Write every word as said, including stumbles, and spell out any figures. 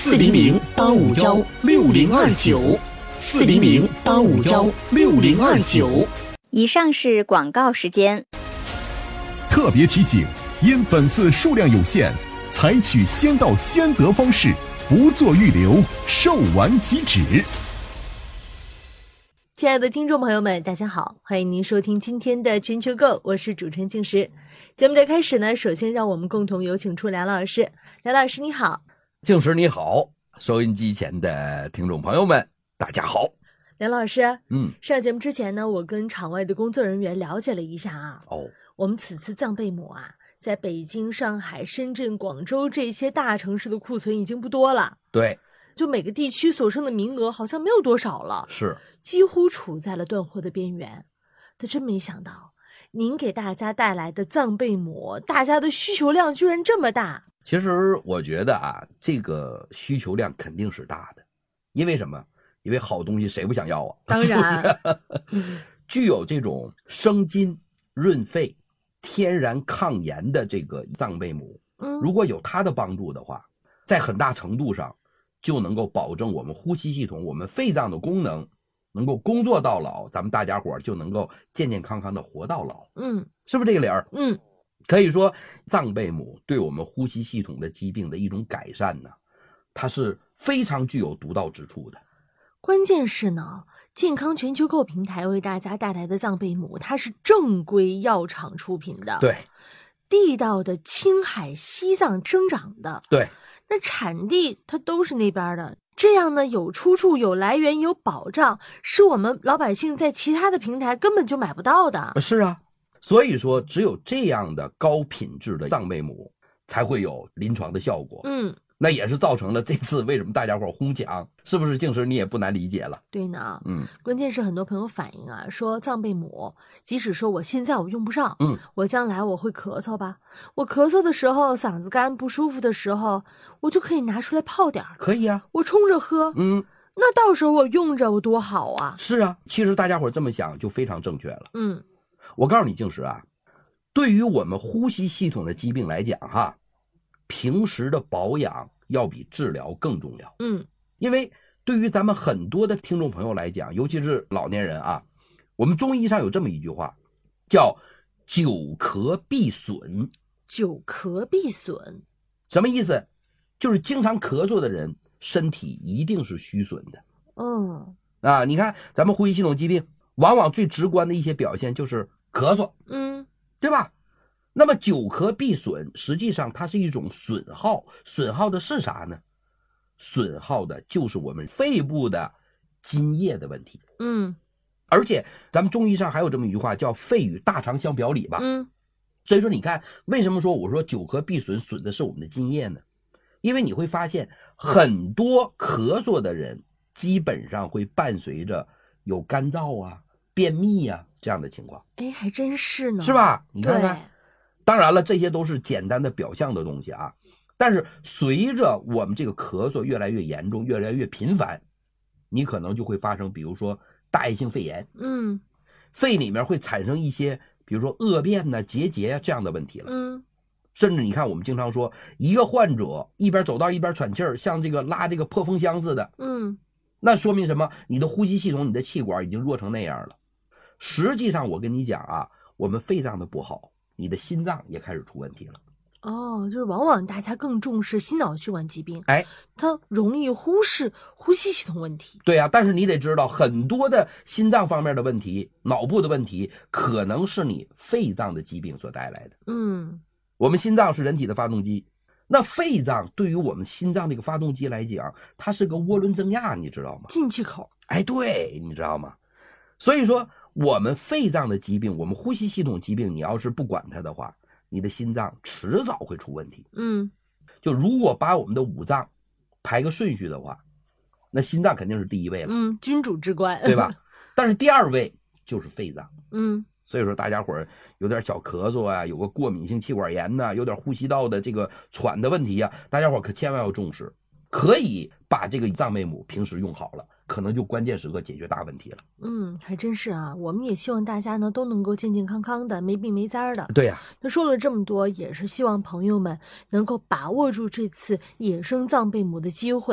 四零零八五幺六零二九，四零零八五幺六零二九。 以上是广告时间。 特别提醒，因本次数量有限，采取先到先得方式，不做预留，售完即止。 亲爱的听众朋友们，大家好，欢迎您收听今天的全球购，我是主持人静时。节目的开始呢，首先让我们共同有请出梁老师。梁老师你好。 静时你好，收音机前的听众朋友们大家好。 梁老师， 嗯， 上节目之前呢，我跟场外的工作人员了解了一下啊， 哦， 我们此次藏贝母啊，在北京、上海、深圳、广州这些大城市的库存已经不多了。 对， 就每个地区所剩的名额好像没有多少了， 是几乎处在了断货的边缘。但真没想到，您给大家带来的藏贝母，大家的需求量居然这么大。 其实我觉得啊，这个需求量肯定是大的，因为什么？因为好东西谁不想要啊？ 当然， 具有这种生津、润肺、天然抗炎的这个藏贝母， 嗯， 如果有它的帮助的话，在很大程度上就能够保证我们呼吸系统、我们肺脏的功能能够工作到老，咱们大家伙就能够健健康康的活到老。 嗯， 是不是这个理儿？ 嗯， 可以说藏贝母对我们呼吸系统的疾病的一种改善呢，它是非常具有独到之处的。 关键是呢，健康全球购平台为大家带来的藏贝母，它是正规药厂出品的， 对， 地道的青海、西藏生长的， 对， 那产地它都是那边的，这样呢有出处、有来源、有保障，是我们老百姓在其他的平台根本就买不到的。 是啊，所以说只有这样的高品质的藏贝母才会有临床的效果。 嗯， 那也是造成了这次为什么大家伙哄抢，是不是？静时你也不难理解了。 对呢， 嗯， 关键是很多朋友反映啊，说藏贝母，即使说我现在我用不上， 嗯， 我将来我会咳嗽吧，我咳嗽的时候，嗓子干不舒服的时候，我就可以拿出来泡点儿， 可以啊， 我冲着喝， 嗯， 那到时候我用着我多好啊。 是啊，其实大家伙这么想就非常正确了。 嗯， 我告诉你，静时啊，对于我们呼吸系统的疾病来讲哈，平时的保养要比治疗更重要。 嗯， 因为对于咱们很多的听众朋友来讲，尤其是老年人啊，我们中医上有这么一句话，叫久咳必损。 久咳必损， 什么意思？就是经常咳嗽的人，身体一定是虚损的。 嗯啊，你看咱们呼吸系统疾病，往往最直观的一些表现就是咳嗽， 嗯， 对吧？那么久咳必损，实际上它是一种损耗，损耗的是啥呢？损耗的就是我们肺部的津液的问题。 嗯， 而且咱们中医上还有这么一句话，叫肺与大肠相表里吧。 嗯， 所以说你看，为什么说我说久咳必损，损的是我们的津液呢？因为你会发现很多咳嗽的人基本上会伴随着有干燥啊、便秘啊这样的情况。 哎，还真是呢， 是吧？你看看。 对， 当然了，这些都是简单的表象的东西啊。但是随着我们这个咳嗽越来越严重、越来越频繁，你可能就会发生，比如说大叶性肺炎， 嗯肺里面会产生一些，比如说恶变呐、结节啊这样的问题了。 嗯， 甚至你看，我们经常说，一个患者一边走道一边喘气儿，像这个拉这个破风箱似的， 嗯， 那说明什么？你的呼吸系统、你的气管已经弱成那样了。实际上，我跟你讲啊，我们肺脏的不好，你的心脏也开始出问题了。 哦，就是往往大家更重视心脑血管疾病， 哎， 它容易忽视呼吸系统问题。 对啊，但是你得知道，很多的心脏方面的问题、脑部的问题，可能是你肺脏的疾病所带来的。 嗯， 我们心脏是人体的发动机，那肺脏对于我们心脏这个发动机来讲，它是个涡轮增压，你知道吗？ 进气口。 哎，对，你知道吗？所以说，我们肺脏的疾病，我们呼吸系统疾病，你要是不管它的话，你的心脏迟早会出问题。 嗯， 就如果把我们的五脏排个顺序的话，那心脏肯定是第一位了， 嗯，君主之官， 对吧？但是第二位就是肺脏。 嗯， 所以说大家伙儿有点小咳嗽啊，有个过敏性气管炎呐、啊，有点呼吸道的这个喘的问题呀、啊，大家伙儿可千万要重视。可以把这个藏贝母平时用好了，可能就关键时刻解决大问题了。 嗯，还真是啊，我们也希望大家呢都能够健健康康的，没病没灾的。 对呀、啊， 那说了这么多，也是希望朋友们能够把握住这次野生藏贝母的机会。